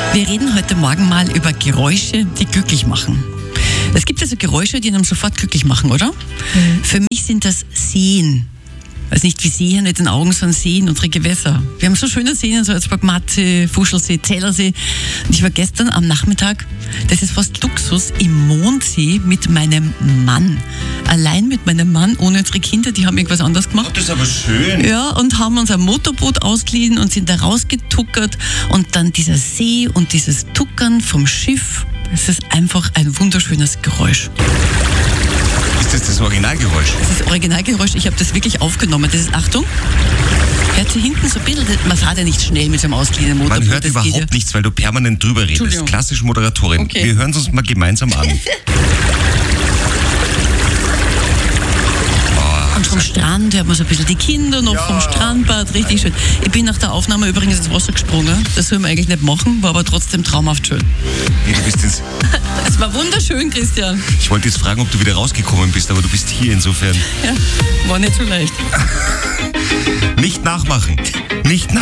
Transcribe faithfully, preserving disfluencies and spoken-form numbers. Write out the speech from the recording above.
Wir reden heute Morgen mal über Geräusche, die glücklich machen. Es gibt also Geräusche, die einem sofort glücklich machen, oder? Mhm. Für mich sind das Seen. Also nicht wie Seen mit den Augen, sondern Seen, unsere Gewässer. Wir haben so schöne Seen, so Salzburg, Matze, Fuschelsee, Zellersee. Und ich war gestern am Nachmittag, das ist fast Luxus, im Mondsee mit meinem Mann. Allein mit meinem Mann, ohne unsere Kinder, die haben irgendwas anderes gemacht. Oh, das ist aber schön. Ja, und haben uns ein Motorboot ausgeliehen und sind da rausgetuckert. Und dann dieser See und dieses Tuckern vom Schiff, das ist einfach ein wunderschönes Geräusch. Ist das das Originalgeräusch? Das ist das Originalgeräusch, ich habe das wirklich aufgenommen. Das ist, Achtung, hört sie hinten so ein bisschen, man fährt ja nicht schnell mit so einem ausgeliehenen Motorboot. Man hört das überhaupt geht ja. nichts, weil du permanent drüber redest. Klassisch Moderatorin. Okay. Wir hören es uns mal gemeinsam an. Und vom Strand hört man so ein bisschen die Kinder noch, ja. Vom Strandbad, richtig schön. Ich bin nach der Aufnahme übrigens ins Wasser gesprungen. Das soll man eigentlich nicht machen, war aber trotzdem traumhaft schön. Wie, du bist ins Es war wunderschön, Christian. Ich wollte jetzt fragen, ob du wieder rausgekommen bist, aber du bist hier insofern. Ja, war nicht so leicht. Nicht nachmachen. Nicht nachmachen.